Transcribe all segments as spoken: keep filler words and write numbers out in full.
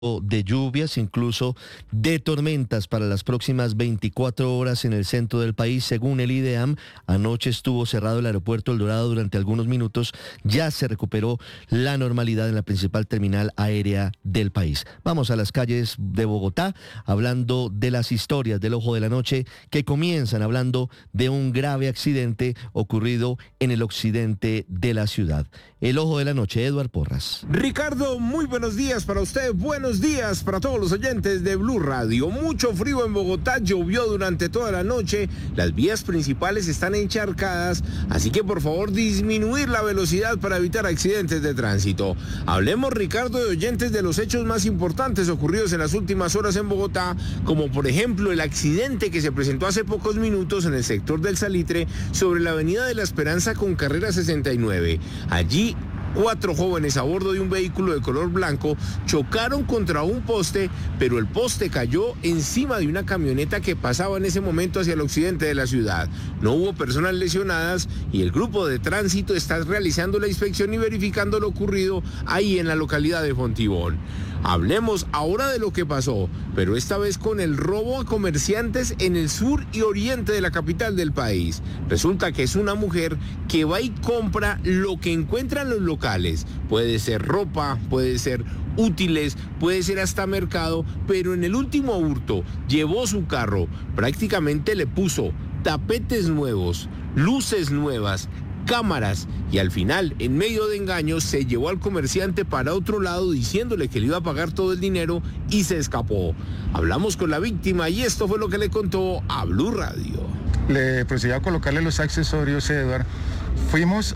de lluvias, incluso de tormentas para las próximas veinticuatro horas en el centro del país, según el IDEAM. Anoche estuvo cerrado el aeropuerto El Dorado durante algunos minutos. Ya se recuperó la normalidad en la principal terminal aérea del país. Vamos a las calles de Bogotá, hablando de las historias del Ojo de la Noche, que comienzan hablando de un grave accidente ocurrido en el occidente de la ciudad. El Ojo de la Noche, Eduard Porras. Ricardo, muy buenos días para usted, buenos días para todos los oyentes de Blue Radio. Mucho frío en Bogotá, llovió durante toda la noche, las vías principales están encharcadas, así que por favor disminuir la velocidad para evitar accidentes de tránsito. Hablemos, Ricardo, de oyentes de los hechos más importantes ocurridos en las últimas horas en Bogotá, como por ejemplo el accidente que se presentó hace pocos minutos en el sector del Salitre sobre la avenida de la Esperanza con carrera sesenta y nueve. Allí cuatro jóvenes a bordo de un vehículo de color blanco chocaron contra un poste, pero el poste cayó encima de una camioneta que pasaba en ese momento hacia el occidente de la ciudad. No hubo personas lesionadas y el grupo de tránsito está realizando la inspección y verificando lo ocurrido ahí en la localidad de Fontibón. Hablemos ahora de lo que pasó, pero esta vez con el robo a comerciantes en el sur y oriente de la capital del país. Resulta que es una mujer que va y compra lo que encuentra en los locales. Puede ser ropa, puede ser útiles, puede ser hasta mercado, pero en el último hurto llevó su carro, prácticamente le puso tapetes nuevos, luces nuevas, cámaras, y al final, en medio de engaños, se llevó al comerciante para otro lado diciéndole que le iba a pagar todo el dinero y se escapó. Hablamos con la víctima y esto fue lo que le contó a Blue Radio. Le procedió a colocarle los accesorios, Eduard. Fuimos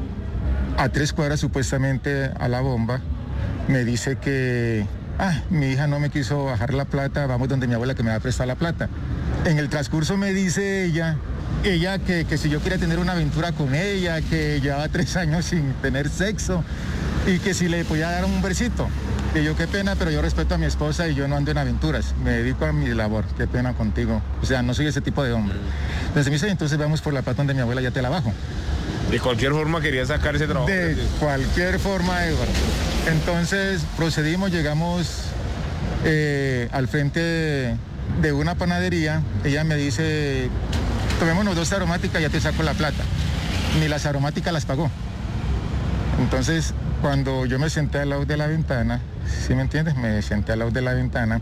a tres cuadras supuestamente a la bomba. Me dice que ah, mi hija no me quiso bajar la plata, vamos donde mi abuela que me va a prestar la plata. En el transcurso me dice ella Ella que, que si yo quería tener una aventura con ella, que llevaba tres años sin tener sexo y que si le podía dar un besito. Y yo, qué pena, pero yo respeto a mi esposa y yo no ando en aventuras, me dedico a mi labor, qué pena contigo. O sea, no soy ese tipo de hombre. Entonces me dice, entonces vamos por la plata donde mi abuela, ya te la bajo. De cualquier forma quería sacar ese trabajo. De cualquier forma, Eduardo. Entonces procedimos, llegamos eh, al frente de, de una panadería. Ella me dice, tomémonos dos aromáticas, ya te saco la plata. Ni las aromáticas las pagó. Entonces, cuando yo me senté al lado de la ventana, ¿sí me entiendes? Me senté al lado de la ventana,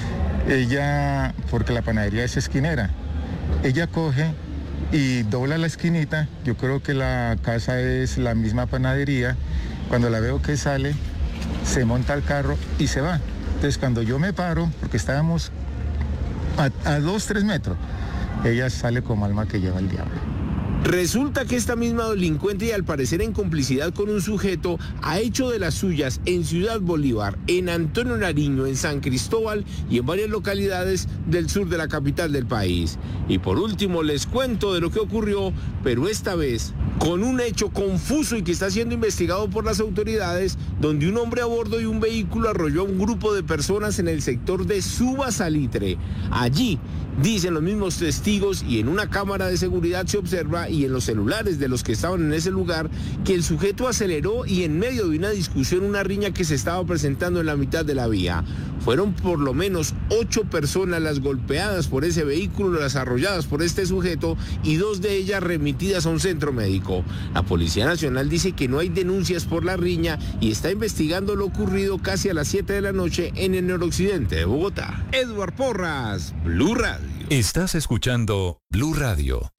ella, porque la panadería es esquinera, ella coge y dobla la esquinita, yo creo que la casa es la misma panadería, cuando la veo que sale, se monta al carro y se va. Entonces, cuando yo me paro, porque estábamos a, a dos, tres metros, ella sale como alma que lleva el diablo. Resulta que esta misma delincuente, y al parecer en complicidad con un sujeto, ha hecho de las suyas en Ciudad Bolívar, en Antonio Nariño, en San Cristóbal y en varias localidades del sur de la capital del país. Y por último les cuento de lo que ocurrió, pero esta vez con un hecho confuso y que está siendo investigado por las autoridades, donde un hombre a bordo de un vehículo arrolló a un grupo de personas en el sector de Suba Salitre. Allí, dicen los mismos testigos y en una cámara de seguridad se observa y en los celulares de los que estaban en ese lugar que el sujeto aceleró y en medio de una discusión, una riña que se estaba presentando en la mitad de la vía. Fueron por lo menos ocho personas las golpeadas por ese vehículo, las arrolladas por este sujeto y dos de ellas remitidas a un centro médico. La Policía Nacional dice que no hay denuncias por la riña y está investigando lo ocurrido casi a las siete de la noche en el noroccidente de Bogotá. Eduard Porras, Blue Radio. Estás escuchando Blue Radio.